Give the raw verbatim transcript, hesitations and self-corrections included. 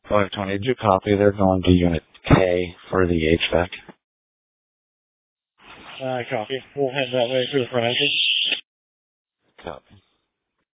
five twenty, did you copy? They're going to Unit K for the H V A C. Uh, copy. We'll head that way through the front entrance. Copy.